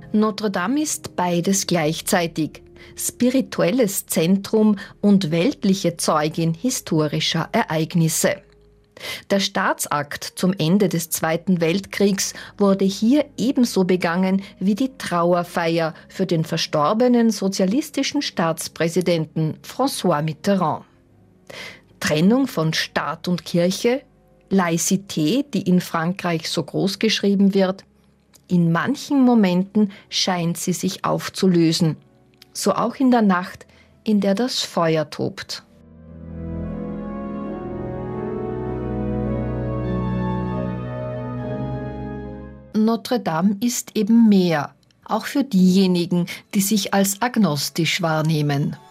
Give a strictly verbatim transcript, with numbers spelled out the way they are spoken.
Notre Dame ist beides gleichzeitig: spirituelles Zentrum und weltliche Zeugin historischer Ereignisse. Der Staatsakt zum Ende des Zweiten Weltkriegs wurde hier ebenso begangen wie die Trauerfeier für den verstorbenen sozialistischen Staatspräsidenten François Mitterrand. Trennung von Staat und Kirche, Laïcité, die in Frankreich so groß geschrieben wird, in manchen Momenten scheint sie sich aufzulösen, so auch in der Nacht, in der das Feuer tobt. Notre Dame ist eben mehr, auch für diejenigen, die sich als agnostisch wahrnehmen.